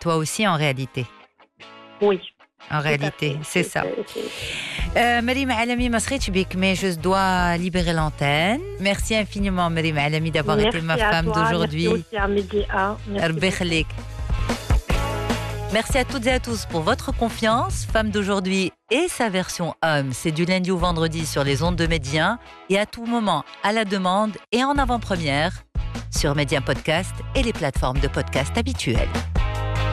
toi aussi en réalité. Oui. En réalité, c'est ça. Maryam Alami, ma skhitch bik, mais je dois libérer l'antenne. Merci infiniment, Maryam Alami, d'avoir été ma femme d'aujourd'hui. Merci aussi à Média. Merci. Merci à toutes et à tous pour votre confiance. Femme d'aujourd'hui et sa version homme, c'est du lundi au vendredi sur les ondes de Média et à tout moment, à la demande et en avant-première sur Média Podcast et les plateformes de podcast habituelles.